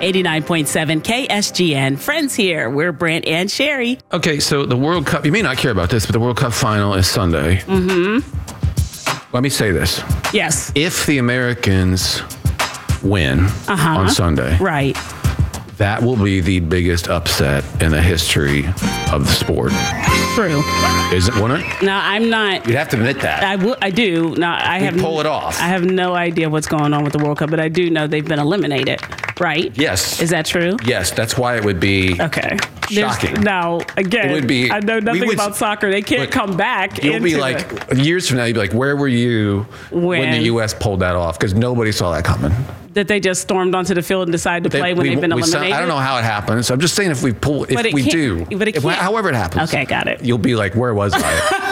89.7 KSGN. Friends here. We're Brent and Sherry. Okay, so the World Cup, you may not care about this, but the World Cup final is Sunday. Let me say this. Yes. If the Americans win on Sunday, Right. that will be the biggest upset in the history of the sport. True. Wouldn't it? No, I'm not. You'd have to admit that. I do. No, I have. pull it off. I have no idea what's going on with the World Cup, but I do know they've been eliminated. Right? Yes. Is that true? Yes, that's why it would be Okay. shocking. Now, again, It would be- I know nothing about soccer. They can't come back. You'll be like, years from now, you'll be like, where were you when the U.S. pulled that off? Because nobody saw that coming. that they just stormed onto the field and decided to play when they've been eliminated? I don't know how it happens. I'm just saying if we do, however it happens. Okay, got it. You'll be like, where was I?